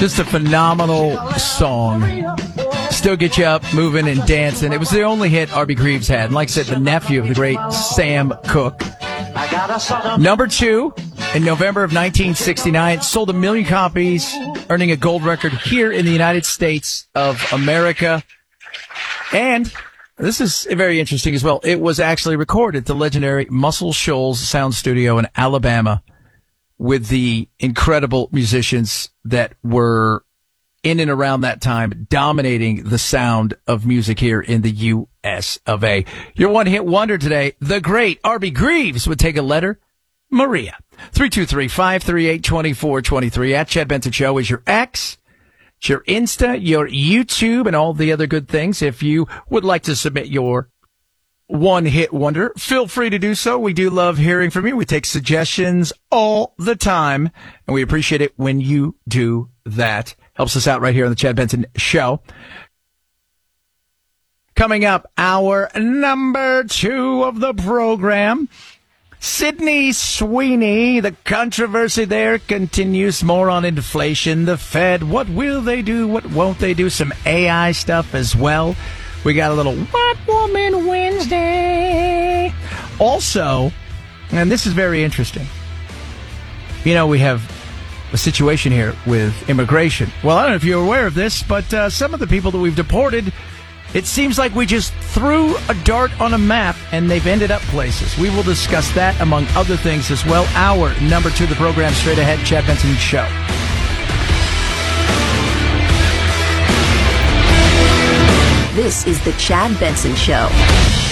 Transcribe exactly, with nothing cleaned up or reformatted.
Just a phenomenal song. Still get you up, moving, and dancing. It was the only hit Arby Greaves had. And like I said, the nephew of the great Sam Cooke. Number two, in November of nineteen sixty-nine, sold a million copies, earning a gold record here in the United States of America. And this is very interesting as well. It was actually recorded at the legendary Muscle Shoals Sound Studio in Alabama with the incredible musicians that were in and around that time dominating the sound of music here in the U S of A. Your one-hit wonder today, the great Arby Greaves, would take a letter. Maria. three two three, five three eight, two four two three. At Chad Benson Show is your X. It's your Insta, your YouTube, and all the other good things. If you would like to submit your one-hit wonder, feel free to do so. We do love hearing from you. We take suggestions all the time, and we appreciate it when you do that. Helps us out right here on the Chad Benson Show. Coming up, hour number two of the program. Sydney Sweeney, the controversy there continues. More on inflation, the Fed, what will they do, what won't they do, some A I stuff as well. We got a little What Woman Wednesday. Also, and this is very interesting, you know, we have a situation here with immigration. Well, I don't know if you're aware of this, but uh, some of the people that we've deported, it seems like we just threw a dart on a map and they've ended up places. We will discuss that among other things as well. Hour number two of the program straight ahead, Chad Benson Show. This is the Chad Benson Show.